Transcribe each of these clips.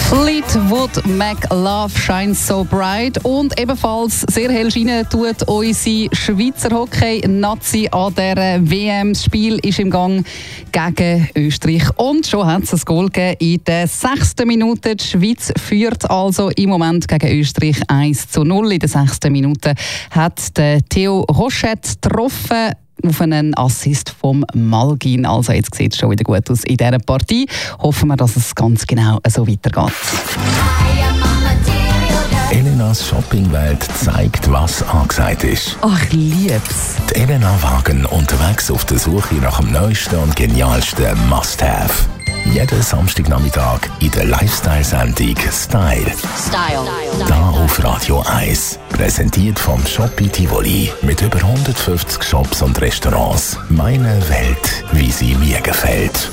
Fleetwood Mac Love Shines So Bright. Und ebenfalls sehr hell scheinen tut unsere Schweizer Hockey-Nazi an der WM. Das Spiel ist im Gang gegen Österreich. Und schon hat es ein Goal gegeben in der 6. Minute. Die Schweiz führt also im Moment gegen Österreich 1:0. In der 6. Minute hat der Theo Rochette getroffen auf einen Assist vom Malgin. Also jetzt sieht es schon wieder gut aus in dieser Partie. Hoffen wir, dass es ganz genau so weitergeht. Elenas Shoppingwelt zeigt, was angesagt ist. Ach, ich lieb's. Die Elena Wagen unterwegs auf der Suche nach dem neuesten und genialsten Must-Have. Jeden Samstagnachmittag in der Lifestyle-Sendung Style. Da auf Radio 1. Präsentiert vom Shoppi Tivoli. Mit über 150 Shops und Restaurants. Meine Welt, wie sie mir gefällt.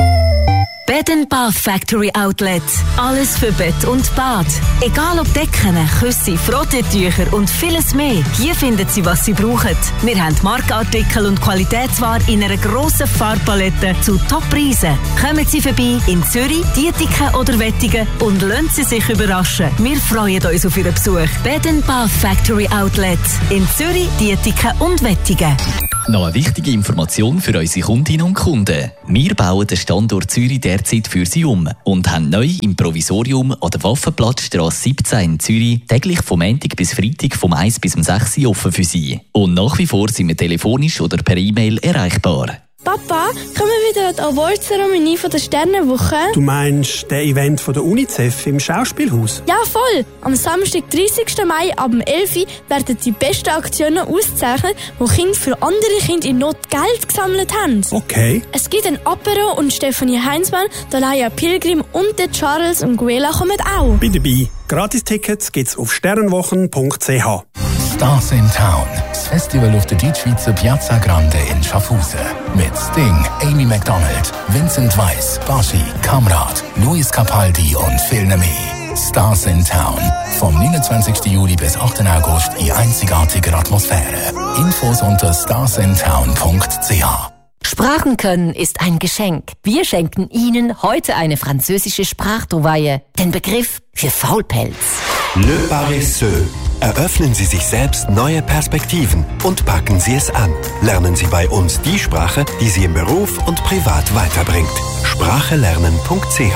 Bed & Bath Factory Outlet. Alles für Bett und Bad. Egal ob Decken, Küsse, Frotteetücher und vieles mehr. Hier finden Sie, was Sie brauchen. Wir haben Markenartikel und Qualitätsware in einer grossen Farbpalette zu Top-Preisen. Kommen Sie vorbei in Zürich, Dietiken oder Wettigen und lassen Sie sich überraschen. Wir freuen uns auf Ihren Besuch. Bed & Bath Factory Outlet. In Zürich, Dietiken und Wettigen. Noch eine wichtige Information für unsere Kundinnen und Kunden. Wir bauen den Standort Zürich derzeit für Sie um und haben neu im Provisorium an der Waffenplatzstrasse 17 in Zürich täglich vom Montag bis Freitag vom 1 bis 6 Uhr offen für Sie. Und nach wie vor sind wir telefonisch oder per E-Mail erreichbar. Papa, kommen wir wieder an die Awardzeremonie von der Sternenwoche? Du meinst das Event von der UNICEF im Schauspielhaus? Ja, voll! Am Samstag, 30. Mai ab 11 Uhr werden die besten Aktionen ausgezeichnet, wo Kinder für andere Kinder in Not Geld gesammelt haben. Okay. Es gibt ein Apero und Stefanie Heinzmann, Dalaya Pilgrim und der Charles und Guela kommen auch. Bin dabei. Gratis-Tickets gibt's auf sternenwochen.ch. Stars in Town. Das Festival auf der Deutschschweizer Piazza Grande in Schaffhausen. Mit Sting, Amy MacDonald, Vincent Weiss, Baschi, Kamrat, Luis Capaldi und viel mehr. Stars in Town. Vom 29. Juli bis 8. August in einzigartiger Atmosphäre. Infos unter starsintown.ch. Sprachen können ist ein Geschenk. Wir schenken Ihnen heute eine französische Sprachtrouville, den Begriff für Faulpelz. Le Paresseux. Eröffnen Sie sich selbst neue Perspektiven und packen Sie es an. Lernen Sie bei uns die Sprache, die Sie im Beruf und privat weiterbringt. Sprachelernen.ch.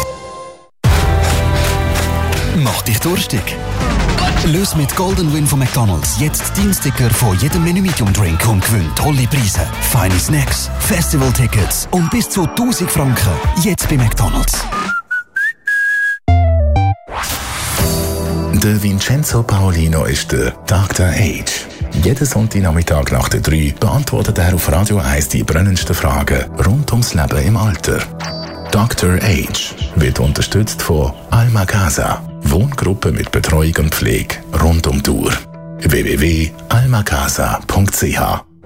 Mach dich durstig. Löse mit Golden Win von McDonald's jetzt Dienststicker von jedem Menü Medium Drink und gewinn tolle Preise, feine Snacks, Festivaltickets und bis zu 1000 Franken. Jetzt bei McDonald's. Der Vincenzo Paolino ist der Dr. Age. Jeden Sonntagnachmittag nach der 3 beantwortet er auf Radio 1 die brennendsten Fragen rund ums Leben im Alter. Dr. Age wird unterstützt von Alma Casa, Wohngruppe mit Betreuung und Pflege rund um die Uhr. www.almacasa.ch.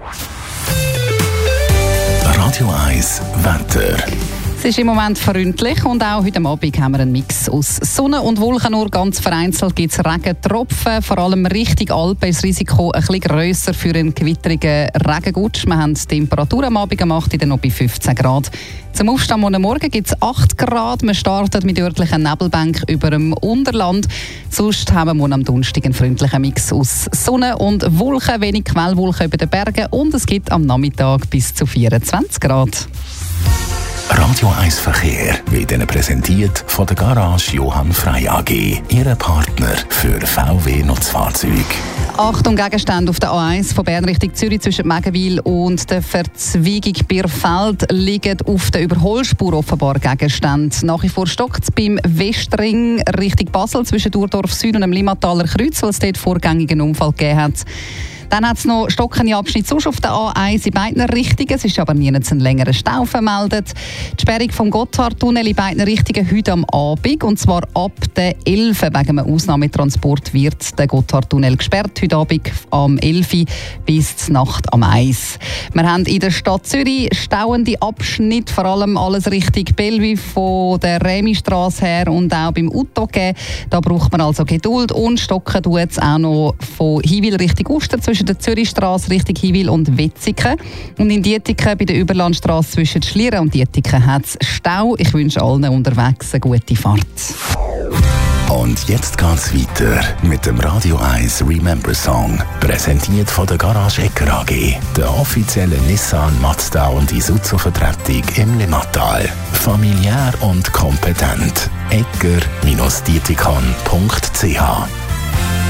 Radio 1 Wetter. Es ist im Moment freundlich und auch heute Abend haben wir einen Mix aus Sonne und Wolken. Nur ganz vereinzelt gibt es Regentropfen. Vor allem Richtung Alpen ist das Risiko ein bisschen grösser für einen gewitterigen Regengutsch. Wir haben die Temperatur am Abend gemacht, noch bei 15 Grad. Zum Aufstehen am Morgen gibt es 8 Grad. Wir starten mit örtlichen Nebelbänken über dem Unterland. Sonst haben wir am Donnerstag einen freundlichen Mix aus Sonne und Wolken, wenig Quellwolken über den Bergen und es gibt am Nachmittag bis zu 24 Grad. Radio 1 Verkehr wird Ihnen präsentiert von der Garage Johann Frey AG, Ihre Partner für VW-Nutzfahrzeuge. Achtung, Gegenstände auf der A1 von Bern Richtung Zürich zwischen Megenwil und der Verzweigung Bierfeld liegen auf der Überholspur offenbar Gegenstände. Nach wie vor stockt es beim Westring Richtung Basel zwischen Durdorf Süd und dem Limmataler Kreuz, weil es dort vorgängigen Unfall gegeben hat. Dann hat es noch stockende Abschnitte sonst auf der A1 in beiden Richtungen. Es ist aber nirgends ein längerer Stau vermeldet. Die Sperrung vom Gotthardtunnel in beiden Richtungen heute am Abend. Und zwar ab der 11. Wegen einem Ausnahmetransport wird der Gotthardtunnel gesperrt. Heute Abend am 11. bis zur Nacht am 1. Wir haben in der Stadt Zürich stauende Abschnitte, vor allem alles Richtung Bellevue von der Remistrasse her und auch beim Uttoge. Da braucht man also Geduld und stocken tut es auch noch von Hiwil Richtung Uster zwischen der Zürichstrasse Richtung Hiwil und Wetzikon. Und in Dietiken bei der Überlandstrasse zwischen Schlieren und Dietiken hat es Stau. Ich wünsche allen unterwegs eine gute Fahrt. Und jetzt geht's weiter mit dem Radio 1 Remember Song. Präsentiert von der Garage Ecker AG, der offiziellen Nissan, Mazda und Isuzu-Vertretung im Limmattal. Familiär und kompetent. Ecker-dietikon.ch